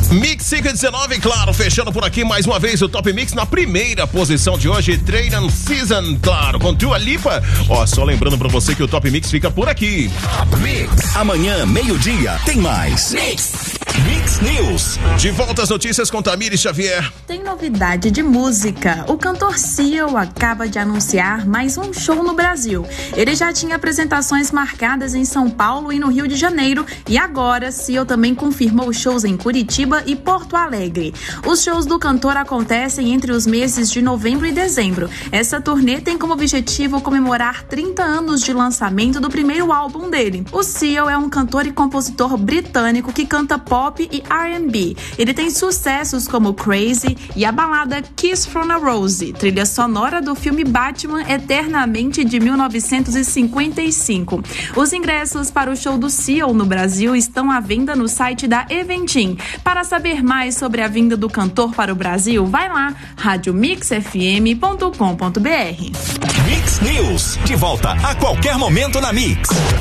Mix 519, claro, fechando por aqui mais uma vez o Top Mix na primeira posição de hoje, Training Season, claro, com Dua Lipa. Ó, só lembrando pra você que o Top Mix fica por aqui. Top Mix. Amanhã, meio-dia, tem mais. Mix News. De volta às notícias com Tamires Xavier. Tem novidade de música. O cantor Seal acaba de anunciar mais um show no Brasil. Ele já tinha apresentações marcadas em São Paulo e no Rio de Janeiro e agora Seal também confirmou shows em Curitiba e Porto Alegre. Os shows do cantor acontecem entre os meses de novembro e dezembro. Essa turnê tem como objetivo comemorar 30 anos de lançamento do primeiro álbum dele. O Seal é um cantor e compositor britânico que canta pop e R&B. Ele tem sucessos como Crazy e a balada Kiss from a Rose, trilha sonora do filme Batman Eternamente de 1955. Os ingressos para o show do Seal no Brasil estão à venda no site da Eventim. Para saber mais sobre a vinda do cantor para o Brasil, vai lá, radiomixfm.com.br. Mix News, de volta a qualquer momento na Mix.